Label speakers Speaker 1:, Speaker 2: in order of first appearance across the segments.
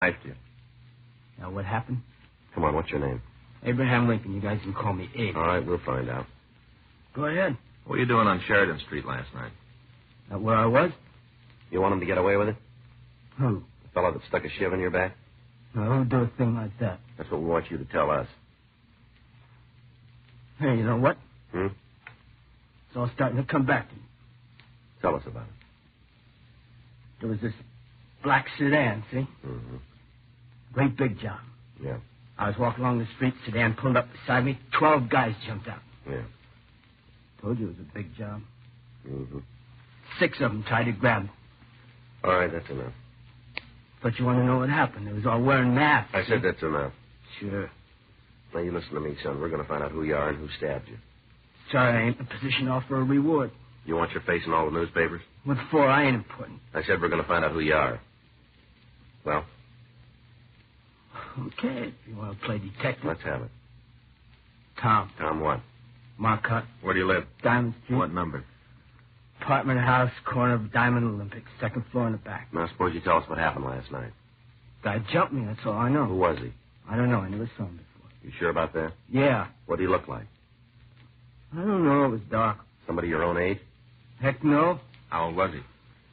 Speaker 1: Knifed you.
Speaker 2: Now, what happened?
Speaker 1: Come on, what's your name?
Speaker 2: Abraham Lincoln. You guys can call me Abe.
Speaker 1: All right, we'll find out.
Speaker 2: Go ahead.
Speaker 3: What were you doing on Sheridan Street last night?
Speaker 2: Now, where I was?
Speaker 1: You want him to get away with it?
Speaker 2: Who?
Speaker 1: The fellow that stuck a shiv in your back?
Speaker 2: Now, who'd do a thing like that?
Speaker 1: That's what we want you to tell us.
Speaker 2: Hey, you know what?
Speaker 1: Hmm?
Speaker 2: It's all starting to come back to me.
Speaker 1: Tell us about it.
Speaker 2: There was this black sedan, see?
Speaker 1: Mm-hmm.
Speaker 2: Great big job.
Speaker 1: Yeah.
Speaker 2: I was walking along the street, sedan pulled up beside me, 12 guys jumped out.
Speaker 1: Yeah.
Speaker 2: Told you it was a big job.
Speaker 1: Mm-hmm.
Speaker 2: 6 of them tried to grab me.
Speaker 1: All right, that's enough.
Speaker 2: But you want to know what happened? They was all wearing masks.
Speaker 1: I said that's enough.
Speaker 2: Sure.
Speaker 1: Now, you listen to me, son. We're going to find out who you are and who stabbed you.
Speaker 2: Sorry, I ain't in a position to offer a reward.
Speaker 1: You want your face in all the newspapers?
Speaker 2: What for? I ain't important.
Speaker 1: I said we're going to find out who you are. Well?
Speaker 2: Okay, if you want to play detective.
Speaker 1: Let's have it.
Speaker 2: Tom.
Speaker 1: Tom what?
Speaker 2: Marcotte.
Speaker 3: Where do you live?
Speaker 2: Diamond Street.
Speaker 3: What number?
Speaker 2: Apartment house, corner of Diamond Olympics, second floor in the back.
Speaker 1: Now, suppose you tell us what happened last night.
Speaker 2: Guy jumped me, that's all I know.
Speaker 1: Who was he?
Speaker 2: I don't know, I never saw him before.
Speaker 1: You sure about that?
Speaker 2: Yeah.
Speaker 1: What did he look like?
Speaker 2: I don't know, it was dark.
Speaker 1: Somebody your own age?
Speaker 2: Heck no.
Speaker 3: How old was he?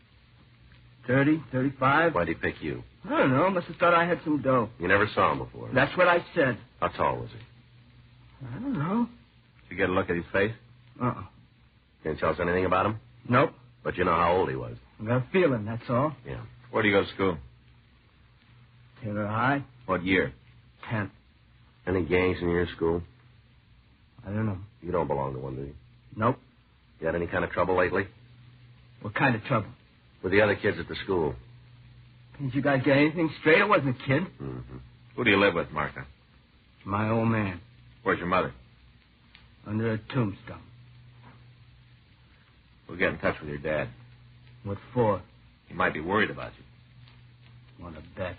Speaker 2: 30, 35.
Speaker 1: Why'd he pick you?
Speaker 2: I don't know, must have thought I had some dough.
Speaker 1: You never saw him before.
Speaker 2: That's what I said.
Speaker 1: How tall was he?
Speaker 2: I don't know.
Speaker 3: Did you get a look at his face?
Speaker 2: Uh-uh.
Speaker 1: Can't tell us anything about him?
Speaker 2: Nope.
Speaker 1: But you know how old he was.
Speaker 2: I got a feeling, that's all.
Speaker 1: Yeah.
Speaker 3: Where do you go to school?
Speaker 2: Taylor High,
Speaker 3: What year?
Speaker 2: 10th.
Speaker 1: Any gangs in your school?
Speaker 2: I don't know.
Speaker 1: You don't belong to one, do you?
Speaker 2: Nope.
Speaker 1: You had any kind of trouble lately?
Speaker 2: What kind of trouble?
Speaker 1: With the other kids at the school?
Speaker 2: Didn't you guys get anything straight? It wasn't a kid.
Speaker 1: Mm-hmm.
Speaker 3: Who do you live with, Martha?
Speaker 2: My old man.
Speaker 3: Where's your mother?
Speaker 2: Under a tombstone.
Speaker 3: We'll get in touch with your dad.
Speaker 2: What for?
Speaker 3: He might be worried about you.
Speaker 2: Want to bet?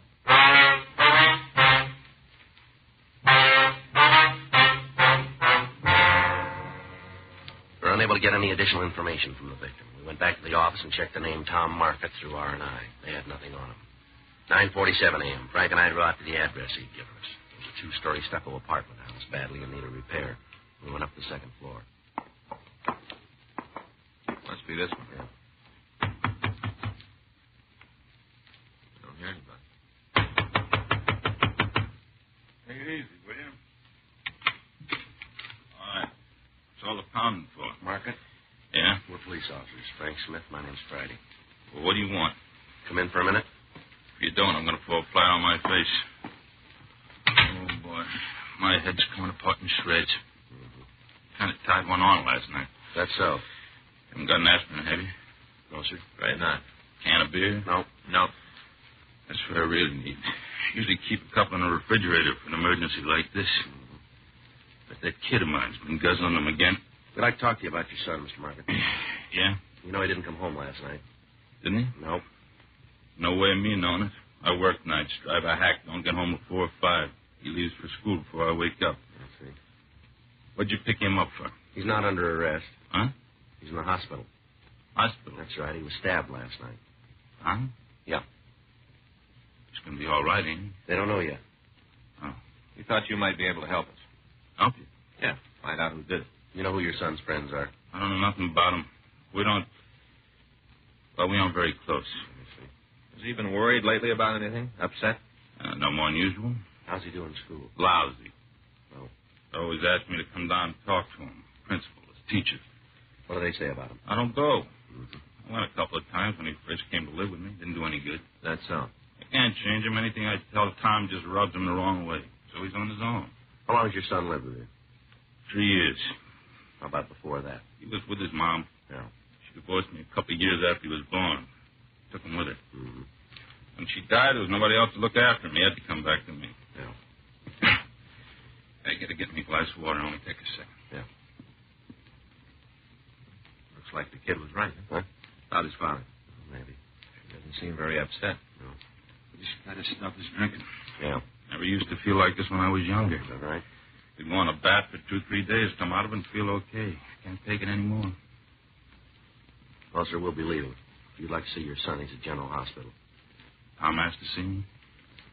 Speaker 1: We're unable to get any additional information from the victim. We went back to the office and checked the name Tom Marcotte through R&I. They had nothing on him. 9:47 a.m. Frank and I drove out to the address he'd given us. It was a 2-story stucco apartment house, badly in need of repair. We went up the second floor.
Speaker 3: Must be this one.
Speaker 1: Yeah.
Speaker 3: I don't hear anybody.
Speaker 4: Take it easy, will you? All right. What's all the pounding for?
Speaker 1: Marcotte?
Speaker 4: Yeah?
Speaker 1: We're police officers. Frank Smith. My name's Friday.
Speaker 4: Well, what do you want?
Speaker 1: Come in for a minute?
Speaker 4: If you don't, I'm going to fall flat on my face. Oh, boy. My head's coming apart in shreds. Kind of tied one on last night.
Speaker 1: That's so.
Speaker 4: Haven't got an aspirin, have you?
Speaker 1: No, sir.
Speaker 4: Right not. Can of beer?
Speaker 1: No.
Speaker 3: No.
Speaker 4: That's what I really need. Usually keep a couple in the refrigerator for an emergency like this. But that kid of mine's been guzzling them again.
Speaker 1: We'd like to talk to you about your son, Mr. Marcotte.
Speaker 4: Yeah?
Speaker 1: You know he didn't come home last night.
Speaker 4: Didn't he?
Speaker 1: No.
Speaker 4: No way of me knowing it. I work nights, drive a hack, don't get home before 5. He leaves for school before I wake up.
Speaker 1: I see.
Speaker 4: What'd you pick him up for?
Speaker 1: He's not under arrest.
Speaker 4: Huh?
Speaker 1: He's in the hospital.
Speaker 4: Hospital?
Speaker 1: That's right. He was stabbed last night.
Speaker 4: Huh?
Speaker 1: Yeah.
Speaker 4: He's going to be all right, ain't he?
Speaker 1: They don't know yet.
Speaker 4: Oh.
Speaker 3: We thought you might be able to help us.
Speaker 4: Help you?
Speaker 3: Yeah. Find out who did it.
Speaker 1: You know who your son's friends are?
Speaker 4: I don't know nothing about him. We don't... Well, we aren't very close.
Speaker 3: Has he been worried lately about anything? Upset?
Speaker 4: No more than usual.
Speaker 1: How's he doing in school?
Speaker 4: Lousy.
Speaker 1: Oh.
Speaker 4: They always ask me to come down and talk to him. Principal, his teacher.
Speaker 1: What do they say about him?
Speaker 4: I don't go.
Speaker 1: Mm-hmm.
Speaker 4: I went a couple of times when he first came to live with me. Didn't do any good.
Speaker 3: That's so.
Speaker 4: I can't change him. Anything I tell Tom just rubs him the wrong way. So he's on his own.
Speaker 1: How long has your son lived with you?
Speaker 4: 3 years.
Speaker 1: How about before that?
Speaker 4: He was with his mom.
Speaker 1: Yeah.
Speaker 4: She divorced me a couple of years after he was born. Took him with her.
Speaker 1: Mm-hmm.
Speaker 4: When she died, there was nobody else to look after him. He had to come back to me.
Speaker 1: Yeah.
Speaker 4: I gotta get me a glass of water. Only take a second.
Speaker 1: Yeah.
Speaker 3: Looks like the kid was right.
Speaker 1: Huh?
Speaker 3: About his father.
Speaker 1: Maybe.
Speaker 3: He doesn't seem very upset.
Speaker 1: No.
Speaker 4: He's got to stop his drinking.
Speaker 1: Yeah.
Speaker 4: Never used to feel like this when I was younger.
Speaker 1: Is that right?
Speaker 4: He'd go on a bat for 2-3 days, come out of it and feel okay. Can't take it anymore.
Speaker 1: Well, sir, we'll be leaving. If you'd like to see your son, he's at General Hospital.
Speaker 4: Tom asked to see me?